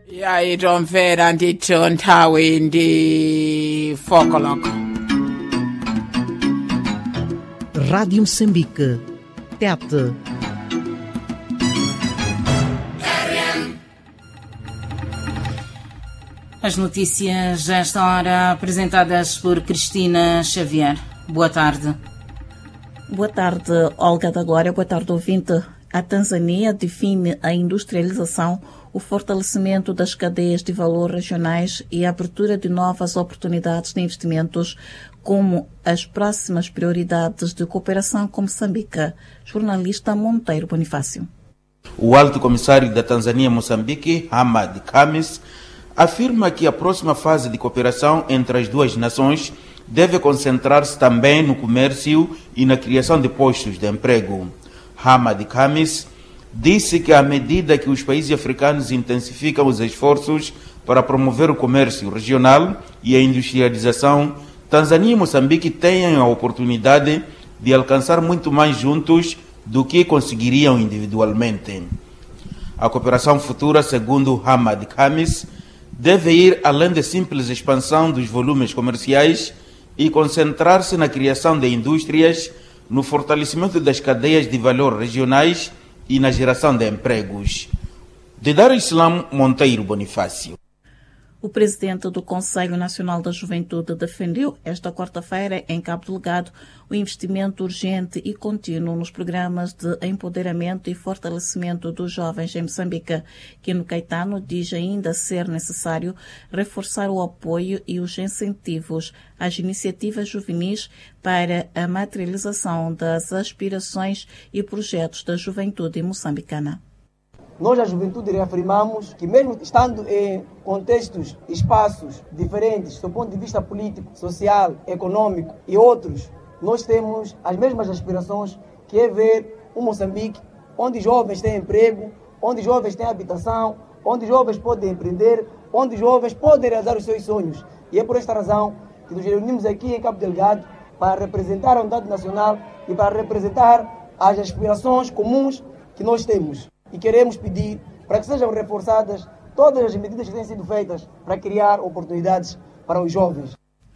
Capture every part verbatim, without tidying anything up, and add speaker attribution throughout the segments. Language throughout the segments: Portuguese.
Speaker 1: E aí, tomvera ndithu nthawi ndi fokoloko.
Speaker 2: Rádio Moçambique, Tete.
Speaker 3: As notícias a esta hora apresentadas por Cristina Xavier. Boa tarde.
Speaker 4: Boa tarde, Olga da Glória. Boa tarde, ouvinte. A Tanzânia define a industrialização, o fortalecimento das cadeias de valor regionais e a abertura de novas oportunidades de investimentos como as próximas prioridades de cooperação com Moçambique. Jornalista Monteiro Bonifácio.
Speaker 5: O alto comissário da Tanzânia Moçambique, Hamad Khamis, afirma que a próxima fase de cooperação entre as duas nações deve concentrar-se também no comércio e na criação de postos de emprego. Hamad Khamis disse que à medida que os países africanos intensificam os esforços para promover o comércio regional e a industrialização, Tanzânia e Moçambique têm a oportunidade de alcançar muito mais juntos do que conseguiriam individualmente. A cooperação futura, segundo Hamad Khamis, deve ir além da simples expansão dos volumes comerciais e concentrar-se na criação de indústrias, no fortalecimento das cadeias de valor regionais e na geração de empregos. De Dar es Salaam, Monteiro Bonifácio.
Speaker 4: O presidente do Conselho Nacional da Juventude defendeu esta quarta-feira, em Cabo Delgado, o investimento urgente e contínuo nos programas de empoderamento e fortalecimento dos jovens em Moçambique, que no Caetano diz ainda ser necessário reforçar o apoio e os incentivos às iniciativas juvenis para a materialização das aspirações e projetos da juventude moçambicana.
Speaker 6: Nós, a juventude, reafirmamos que mesmo estando em contextos, espaços diferentes, do ponto de vista político, social, econômico e outros, nós temos as mesmas aspirações, que é ver um Moçambique onde jovens têm emprego, onde jovens têm habitação, onde jovens podem empreender, onde jovens podem realizar os seus sonhos. E é por esta razão que nos reunimos aqui em Cabo Delgado para representar a unidade nacional e para representar as aspirações comuns que nós temos. E queremos pedir para que sejam reforçadas todas as medidas que têm sido feitas para criar oportunidades para os jovens.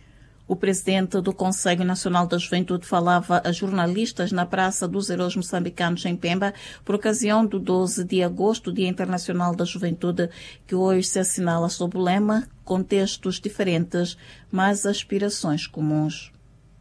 Speaker 4: O presidente do Conselho Nacional da Juventude falava a jornalistas na Praça dos Heróis Moçambicanos em Pemba, por ocasião do doze de agosto, Dia Internacional da Juventude, que hoje se assinala sob o lema Contextos diferentes, mas aspirações comuns.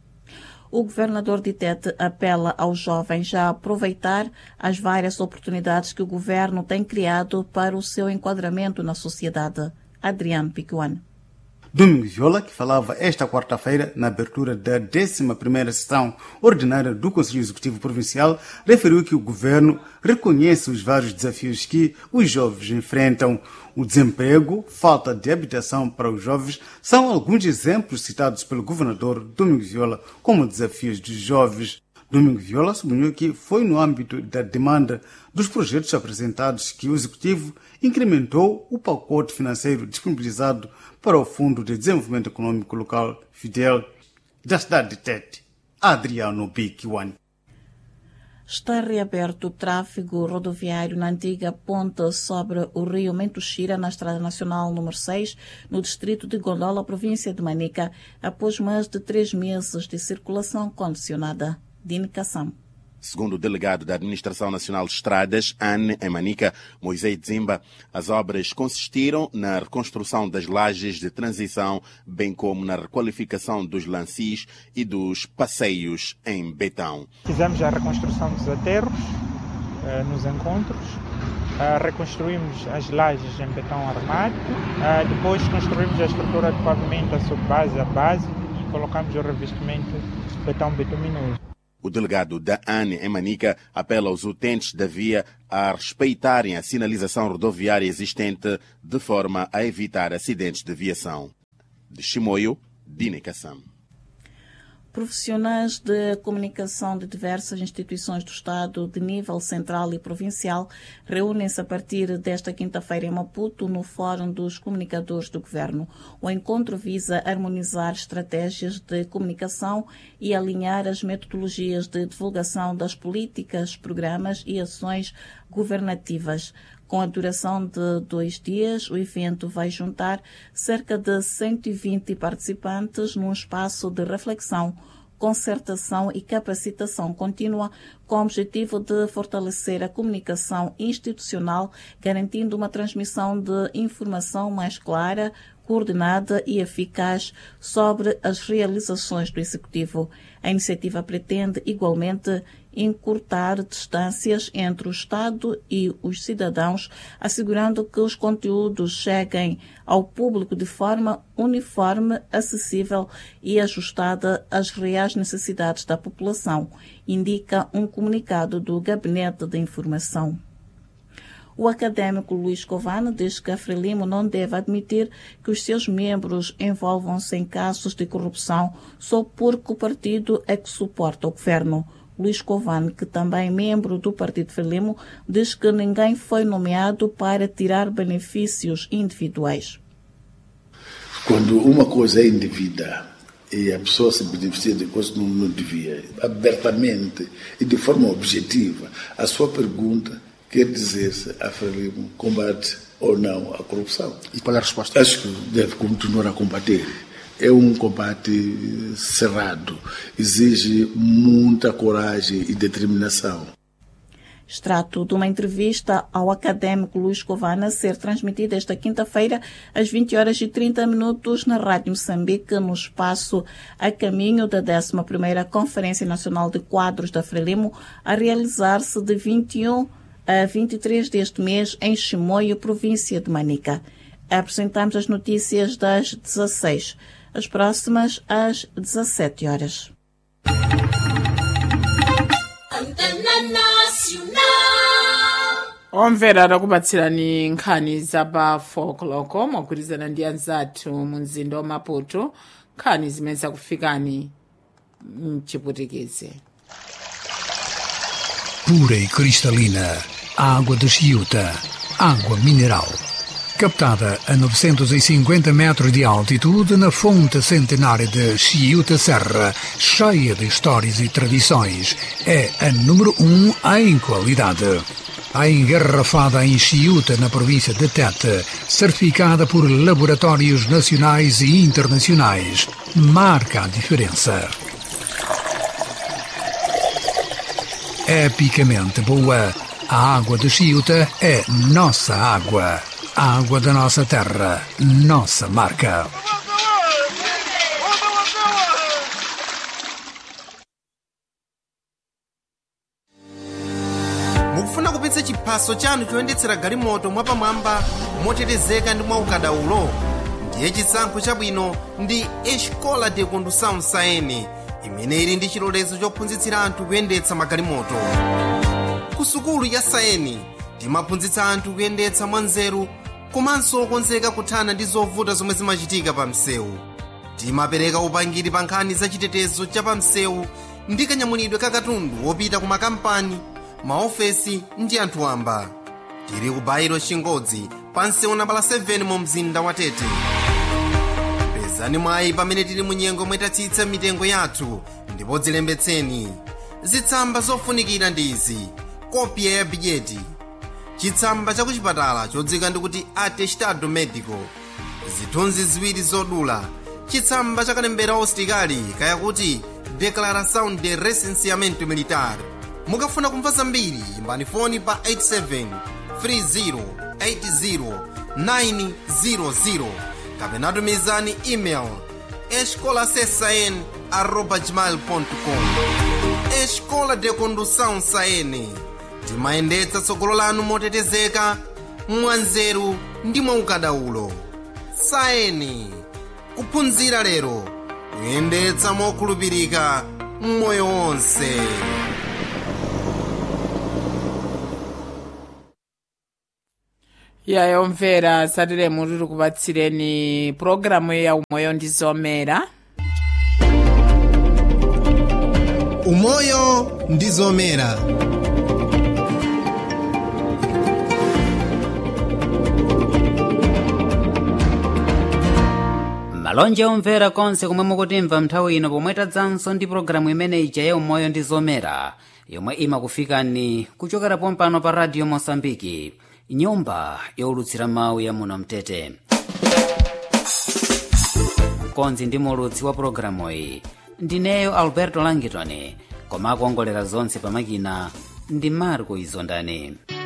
Speaker 4: O governador de Tete apela aos jovens a aproveitar as várias oportunidades que o governo tem criado para o seu enquadramento na sociedade. Adriano Picuano.
Speaker 7: Domingos Viola, que falava esta quarta-feira na abertura da décima primeira sessão ordinária do Conselho Executivo Provincial, referiu que o governo reconhece os vários desafios que os jovens enfrentam. O desemprego, falta de habitação para os jovens são alguns exemplos citados pelo governador Domingos Viola como desafios dos jovens. Domingos Viola sublinhou que foi no âmbito da demanda dos projetos apresentados que o Executivo incrementou o pacote financeiro disponibilizado para o Fundo de Desenvolvimento Econômico Local FIDEL da cidade de Tete. Adriano Biquiwan.
Speaker 4: Está reaberto o tráfego rodoviário na antiga ponte sobre o rio Mentuxira, na Estrada Nacional número seis, no distrito de Gondola, província de Manica, após mais de três meses de circulação condicionada. Dine Kassam.
Speaker 8: Segundo o delegado da Administração Nacional de Estradas, ANE, em Manica, Moisés Dzimba, as obras consistiram na reconstrução das lajes de transição, bem como na requalificação dos lancis e dos passeios em betão.
Speaker 9: Fizemos a reconstrução dos aterros eh, nos encontros, eh, reconstruímos as lajes em betão armado, eh, depois construímos a estrutura de pavimento sob base a base e colocamos o revestimento de betão bituminoso.
Speaker 8: O delegado da ANE em Manica apela aos utentes da via a respeitarem a sinalização rodoviária existente de forma a evitar acidentes de viação. De Chimoio, Dine Kassam.
Speaker 4: Profissionais de comunicação de diversas instituições do Estado, de nível central e provincial, reúnem-se a partir desta quinta-feira em Maputo, no Fórum dos Comunicadores do Governo. O encontro visa harmonizar estratégias de comunicação e alinhar as metodologias de divulgação das políticas, programas e ações governativas. Com a duração de dois dias, o evento vai juntar cerca de cento e vinte participantes num espaço de reflexão, concertação e capacitação contínua, com o objetivo de fortalecer a comunicação institucional, garantindo uma transmissão de informação mais clara, coordenada e eficaz sobre as realizações do Executivo. A iniciativa pretende, igualmente, encurtar distâncias entre o Estado e os cidadãos, assegurando que os conteúdos cheguem ao público de forma uniforme, acessível e ajustada às reais necessidades da população, indica um comunicado do Gabinete de Informação. O académico Luís Covane diz que a Frelimo não deve admitir que os seus membros envolvam-se em casos de corrupção só porque o partido é que suporta o governo. Luís Covane, que também é membro do Partido Frelimo, diz que ninguém foi nomeado para tirar benefícios individuais.
Speaker 10: Quando uma coisa é indevida e a pessoa se beneficia de coisas que não, não devia, abertamente e de forma objetiva, a sua pergunta quer dizer se a Frelimo combate ou não a corrupção.
Speaker 11: E qual é a resposta?
Speaker 10: Acho que deve continuar a combater. É um combate cerrado, exige muita coragem e determinação.
Speaker 4: Extrato de uma entrevista ao académico Luís Covane a ser transmitida esta quinta-feira às vinte horas e trinta minutos na Rádio Moçambique, no espaço a caminho da décima primeira Conferência Nacional de Quadros da Frelimo, a realizar-se de vinte e um a vinte e três deste mês em Chimoio, província de Manica. Apresentamos as notícias das dezasseis, as próximas às dezassete horas.
Speaker 1: omvera takubatsirani nkhani zapa four o'clock mwagwirizana ndi anzathu mu mzinda wa Maputo, nkhani zimene zakufikani mchiputikize.
Speaker 12: Pura e cristalina, a água de Chiuta, água mineral. Captada a novecentos e cinquenta metros de altitude na fonte centenária de Chiuta Serra, cheia de histórias e tradições, é a número um em qualidade. A engarrafada em Chiuta, na província de Tete, certificada por laboratórios nacionais e internacionais, marca a diferença. Epicamente boa, a água de Chiuta é nossa água. A água da nossa terra, nossa marca.
Speaker 13: Mukufuna kupitsa chiphaso chanu choyendetsera galimoto mwapamwamba motetezeka ndi mwaukadaulo? Ndiye chisankho chabwino ndi Escola de Condução Saene, imene ili ndi chilolezo chophunzitsira anthu kuyendetsa magalimoto. Ku sukulu ya Saene timaphunzitsa anthu kuyendetsa mwanzeru komanso okonzeka kuthana ndi zovuta zomwe zimachitika pa msewu. Timapereka upangiri pa nkhani za chitetezo cha pa msewu ndi kanyamulidwe ka katundu wopita ku makampani, maofesi ndi anthu wamba. Tili ku Bairo Chingodzi pa msewu nambala seven mu mzinda wa Tete. Pezani mwayi pamene tili mu nyengo mwetatsitsa mitengo yathu ndipo dzilembetseni. Zitsamba zofunikira ndi izi: kopya ya bijeti, chitsamba cha kuchipatala chodzika ndikuti atestado medico, zithunzi ziwiri zodula, chitsamba cha kalembera ositikali kaya kuti declaração de recenseamento militar. Mukafuna kumva zambiri imbani foni pa eight seven three zero eight zero nine zero zero kapena tumizani email escolasaene arroba gmail ponto com. Escola de Condução Saene, timayendetsa tsogolo lanu motetezeka, mwanzeru ndi mwaukadaulo. Saene, kuphunzira lero, kuyendetsa mokhulupirika mmoyo wonse.
Speaker 1: yayo mvera satiremu tiri kubatsireni programu ya umoyo ndi zomera.
Speaker 13: Umoyo ndi zomera.
Speaker 11: malonje omvera konse komwe mukutimva nthawi ino pomwe tadzanso ndi pologalamu imene ija ya umoyo ndi zomera yomwe imakufikani kuchokera pompano pa radio Mosambiki, nyumba youlutsira mawu ya muno Mtete. Konzi ndi mulutsi wa pologalamu iyi ndineyo Alberto Langitoni, koma akuongolera zonse pamakina ndi Marco Izondani.